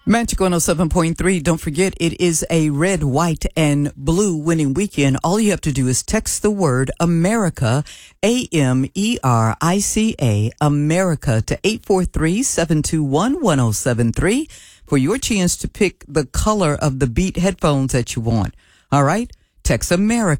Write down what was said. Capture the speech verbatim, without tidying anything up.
Magic one oh seven point three. Don't forget, it is a red, white, and blue winning weekend. All you have to do is text the word America, A M E R I C A, America, to eight four three, seven two one, one oh seven three for your chance to pick the color of the Beat headphones that you want. All right? Text America.